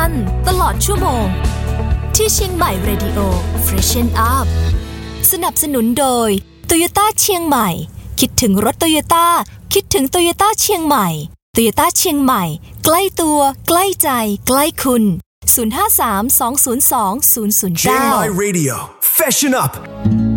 กันตลอดชั่วโมงที่เชียงใหม่ Radio Freshen Up สนับสนุนโดย Toyota เชียงใหม่คิดถึงรถ Toyota คิดถึง Toyota เชียงใหม่ Toyota เชียงใหม่ใกล้ตัวใกล้ใจใกล้คุณ053 202 009 Chiang Mai Radio Freshen Up